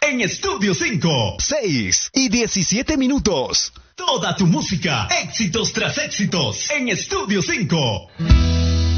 en Estudio 5. 6:17. Toda tu música, éxitos tras éxitos, en Estudio 5.